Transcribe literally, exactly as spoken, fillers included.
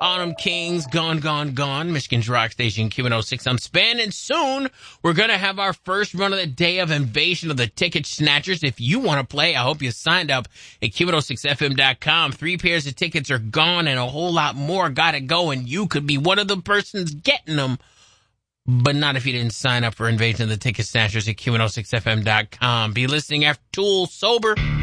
Autumn Kings, Gone, Gone, Gone, Michigan's rock station, Q one oh six. I'm Span, and soon we're going to have our first run of the day of Invasion of the Ticket Snatchers. If you want to play, I hope you signed up at Q one oh six F M dot com. Three pairs of tickets are gone, and a whole lot more got to go, and you could be one of the persons getting them. But not if you didn't sign up for Invasion of the Ticket Snatchers at Q one oh six F M dot com. Be listening after Tool Sober.